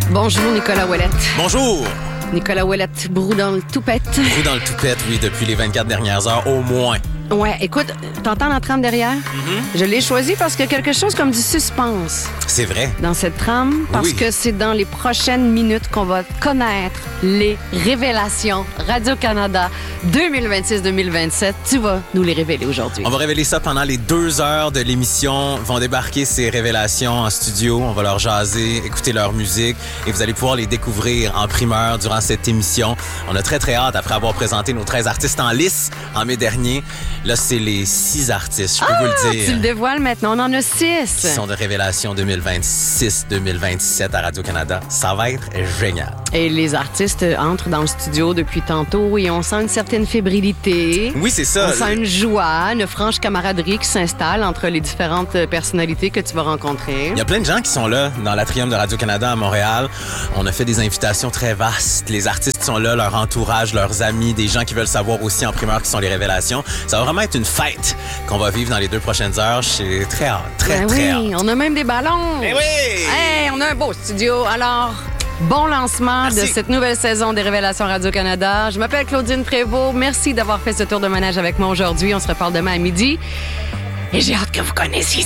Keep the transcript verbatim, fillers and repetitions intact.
Bonjour, Nicolas Ouellette. Bonjour. Nicolas Ouellette, brou dans le toupette. Brou dans le toupette, oui, depuis les vingt-quatre dernières heures, au moins. Ouais, écoute, t'entends la trame derrière? Mm-hmm. Je l'ai choisi parce qu'il y a quelque chose comme du suspense C'est vrai. dans cette trame, parce Oui. que c'est dans les prochaines minutes qu'on va connaître les révélations Radio-Canada deux mille vingt-six deux mille vingt-sept. Tu vas nous les révéler aujourd'hui. On va révéler ça pendant les deux heures de l'émission. Vont débarquer ces révélations en studio. On va leur jaser, écouter leur musique et vous allez pouvoir les découvrir en primeur durant cette émission. On a très, très hâte, après avoir présenté nos treize artistes en lice en mai dernier. Là, c'est les six artistes, je peux Ah, vous le dire. tu le dévoiles maintenant, on en a six. Qui sont de révélation deux mille vingt-six deux mille vingt-sept à Radio-Canada. Ça va être génial. Et les artistes entrent dans le studio depuis tantôt et on sent une certaine fébrilité. Oui, c'est ça. On sent une joie, une franche camaraderie qui s'installe entre les différentes personnalités que tu vas rencontrer. Il y a plein de gens qui sont là dans l'atrium de Radio-Canada à Montréal. On a fait des invitations très vastes. Les artistes sont là, leur entourage, leurs amis, des gens qui veulent savoir aussi en primeur qui sont les révélations. Ça va vraiment être une fête qu'on va vivre dans les deux prochaines heures. J'ai très hâte, très, Ben très oui, hâte. on a même des ballons. Eh oui! Hey, on a un beau studio. Alors, bon lancement Merci. de cette nouvelle saison des Révélations Radio-Canada. Je m'appelle Claudine Prévost. Merci d'avoir fait ce tour de manège avec moi aujourd'hui. On se reparle demain à midi. Et j'ai hâte que vous connaissiez